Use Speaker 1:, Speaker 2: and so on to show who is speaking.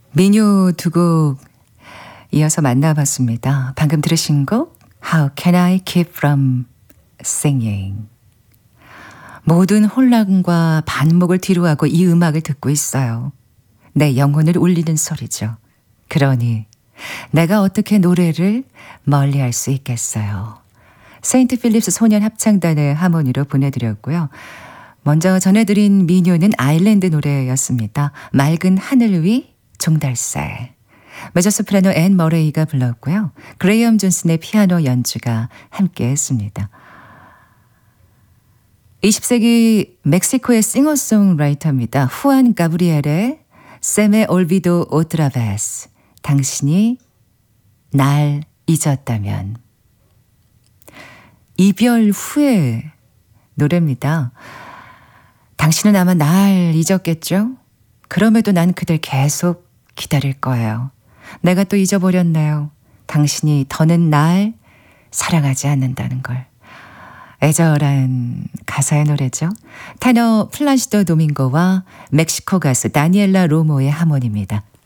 Speaker 1: 민요 두 곡 이어서 만나봤습니다. 방금 들으신 곡 How Can I Keep From Singing. 모든 혼란과 반목을 뒤로하고 이 음악을 듣고 있어요. 내 영혼을 울리는 소리죠. 그러니 내가 어떻게 노래를 멀리할 수 있겠어요. 세인트 필립스 소년 합창단의 하모니로 보내드렸고요. 먼저 전해드린 민요는 아일랜드 노래였습니다. 맑은 하늘 위 종달새. 메저소프라노 앤 머레이가 불렀고요. 그레이엄 존슨의 피아노 연주가 함께했습니다. 20세기 멕시코의 싱어송라이터입니다. 후안 가브리엘의 세메 올비도 오트라베스. 당신이 날 잊었다면. 이별 후의 노래입니다. 당신은 아마 날 잊었겠죠? 그럼에도 난 그댈 계속 기다릴 거예요. 내가 또 잊어버렸네요. 당신이 더는 날 사랑하지 않는다는 걸. 애절한 가사의 노래죠. 테너 플라시도 도밍고와 멕시코 가수 다니엘라 로모의 하모니입니다.